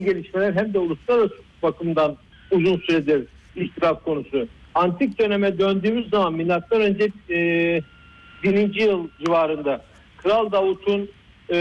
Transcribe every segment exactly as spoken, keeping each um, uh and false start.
gelişmeler hem de uluslararası bakımdan uzun süredir ihtilaf konusu. Antik döneme döndüğümüz zaman milattan önce e, bininci yıl civarında Kral Davut'un e,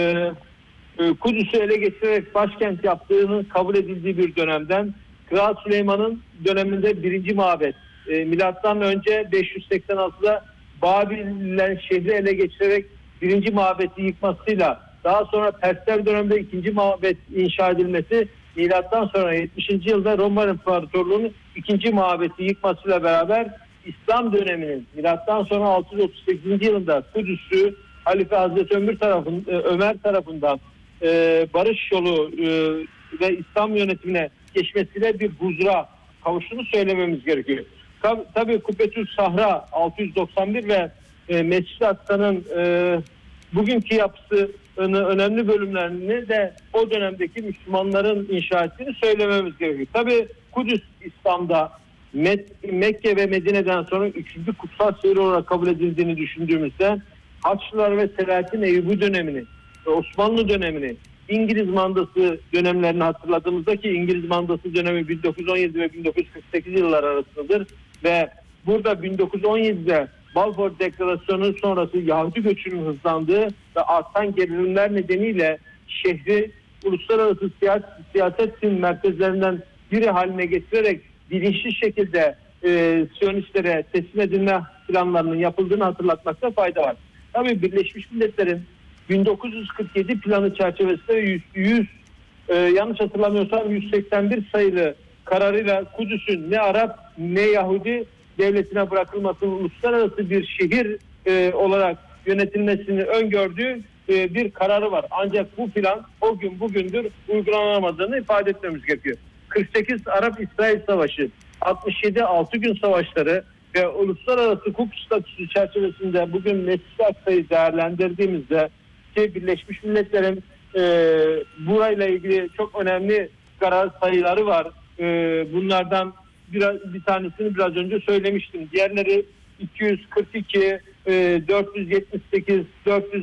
e, Kudüs'ü ele geçirerek başkent yaptığının kabul edildiği bir dönemden Kral Süleyman'ın döneminde birinci mabet e, milattan önce beş yüz seksen altıda Babil'den şehri ele geçirerek birinci mabeti yıkmasıyla daha sonra Persler döneminde ikinci mabet inşa edilmesi, milattan sonra yetmişinci yılda Roma İmparatorluğu'nun ikinci mabeti yıkmasıyla beraber İslam döneminin milattan sonra altı yüz otuz sekizinci yılında Kudüs'ü Halife Hazreti Ömer tarafından, Ömer tarafından e, barış yolu e, ve İslam yönetimine geçmesiyle bir huzura kavuştuğunu söylememiz gerekiyor. Tabii, tabii Kubbetül Sahra altı yüz doksan bir ve e, Mescid-i Aksa'nın e, bugünkü yapısının önemli bölümlerini de o dönemdeki Müslümanların inşa ettiğini söylememiz gerekiyor. Tabii Kudüs İslam'da Mek- Mekke ve Medine'den sonra üçüncü kutsal şehir olarak kabul edildiğini düşündüğümüzde Haçlılar ve Selahattin Eyyubi dönemini, Osmanlı dönemini, İngiliz mandası dönemlerini hatırladığımızda ki İngiliz mandası dönemi bin dokuz yüz on yedi ve bin dokuz yüz kırk sekiz yıllar arasındadır ve burada bin dokuz yüz on yedide Balfour Deklarasyonu sonrası Yahudi göçünün hızlandığı ve artan gerilimler nedeniyle şehri uluslararası siyaset, siyasetin merkezlerinden biri haline getirerek bilinçli şekilde e, Siyonistlere teslim edilme planlarının yapıldığını hatırlatmakta fayda var. Tabii Birleşmiş Milletler'in bin dokuz yüz kırk yedi planı çerçevesinde yüz, yüz e, yanlış hatırlamıyorsam yüz seksen bir sayılı kararıyla Kudüs'ün ne Arap ne Yahudi devletine bırakılması, uluslararası bir şehir e, olarak yönetilmesini öngördüğü e, bir kararı var. Ancak bu plan o gün bugündür uygulanamadığını ifade etmemiz gerekiyor. kırk sekiz Arap-İsrail Savaşı, altmış yedi altı gün savaşları ve uluslararası hukuk statüsü çerçevesinde bugün Mescid-i Aksa'yı değerlendirdiğimizde ki Birleşmiş Milletler'in e, burayla ilgili çok önemli karar sayıları var. E, bunlardan biraz, bir tanesini biraz önce söylemiştim. Diğerleri iki yüz kırk iki, e, dört yüz yetmiş sekiz, dört yüz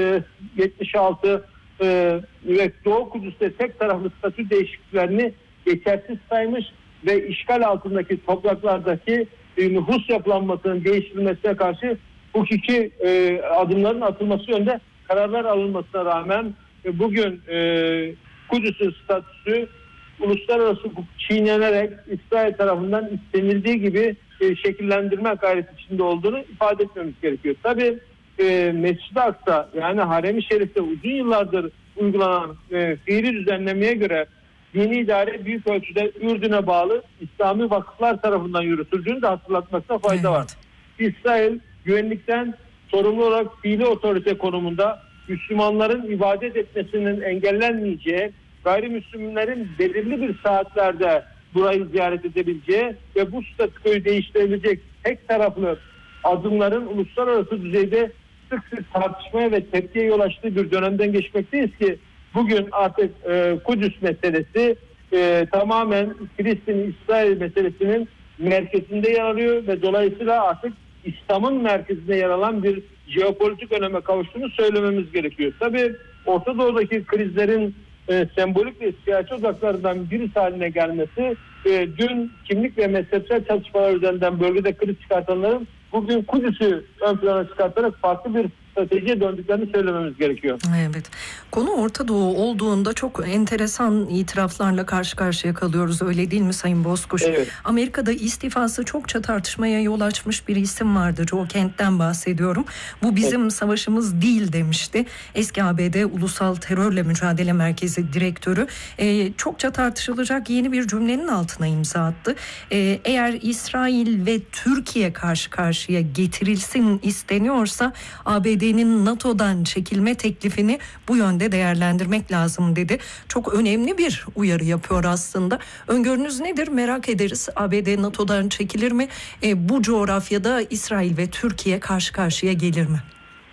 yetmiş altı e, ve Doğu Kudüs'te tek taraflı statü değişikliklerini geçersiz saymış ve işgal altındaki topraklardaki e, nüfus yapılanmasının değiştirilmesine karşı hukuki e, adımların atılması yönünde kararlar alınmasına rağmen e, bugün e, Kudüs'ün statüsü uluslararası hukuk çiğnenerek İsrail tarafından istenildiği gibi e, şekillendirme gayreti içinde olduğunu ifade etmemiz gerekiyor. Tabii e, Mescid-i Aksa yani Harem-i Şerif'te uzun yıllardır uygulanan e, fiili düzenlemeye göre dini idare büyük ölçüde Ürdün'e bağlı İslami vakıflar tarafından yürütüldüğünü de hatırlatmakta fayda var. İsrail güvenlikten sorumlu olarak fiili otorite konumunda Müslümanların ibadet etmesinin engellenmeyeceği, gayrimüslimlerin belirli bir saatlerde burayı ziyaret edebileceği ve bu statükoyu değiştirebilecek tek taraflı adımların uluslararası düzeyde sık sık tartışmaya ve tepkiye yol açtığı bir dönemden geçmekteyiz ki bugün artık e, Kudüs meselesi e, tamamen Filistin-İsrail meselesinin merkezinde yer alıyor ve dolayısıyla artık İslam'ın merkezinde yer alan bir jeopolitik öneme kavuştuğunu söylememiz gerekiyor. Tabii Orta Doğu'daki krizlerin e, sembolik ve siyasi odaklarından birisi haline gelmesi e, dün kimlik ve mezhepsel çatışmalar üzerinden bölgede kriz çıkartanların bugün Kudüs'ü ön plana çıkartarak farklı bir stratejiye döndüklerini söylememiz gerekiyor. Evet. Konu Orta Doğu olduğunda çok enteresan itiraflarla karşı karşıya kalıyoruz. Öyle değil mi Sayın Bozkuş? Evet. Amerika'da istifası çokça tartışmaya yol açmış bir isim vardı. Joe Kent'ten bahsediyorum. Bu bizim evet. savaşımız değil demişti. Eski A B D Ulusal Terörle Mücadele Merkezi Direktörü e, çokça tartışılacak yeni bir cümlenin altına imza attı. E, eğer İsrail ve Türkiye karşı karşıya getirilsin isteniyorsa A B D NATO'dan çekilme teklifini bu yönde değerlendirmek lazım dedi. Çok önemli bir uyarı yapıyor aslında. Öngörünüz nedir? Merak ederiz. A B D NATO'dan çekilir mi? E, bu coğrafyada İsrail ve Türkiye karşı karşıya gelir mi?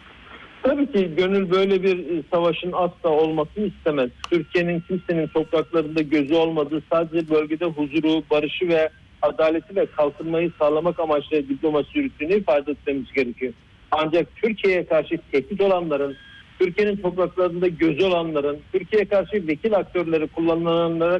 Tabii ki gönül böyle bir savaşın asla olmasını istemez. Türkiye'nin kimsenin topraklarında gözü olmadığı, sadece bölgede huzuru, barışı ve adaleti ve kalkınmayı sağlamak amaçlı diplomasi yürüttüğünü ifade etmemiz gerekiyor. Ancak Türkiye'ye karşı tehdit olanların, Türkiye'nin topraklarında gözü olanların, Türkiye'ye karşı vekil aktörleri kullanılanlara